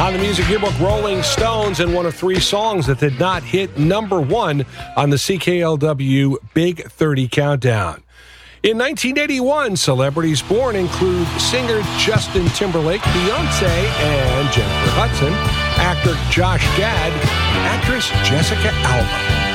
On the Music Yearbook, Rolling Stones, and one of 3 songs that did not hit number 1 on the CKLW Big 30 Countdown. In 1981, celebrities born include singer Justin Timberlake, Beyoncé, and Jennifer Hudson, actor Josh Gad, actress Jessica Alba.